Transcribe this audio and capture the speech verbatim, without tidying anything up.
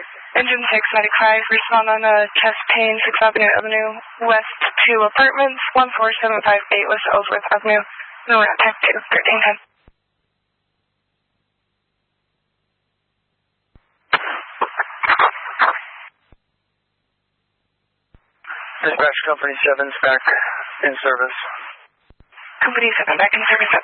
Engine six ninety-five, respond on uh, chest pain, sixth Avenue Avenue, west two apartments, one four seven five eight West Ellsworth Avenue, no route type two, thirteen ten. Dispatch Company seven's back in service. Company seven back in service.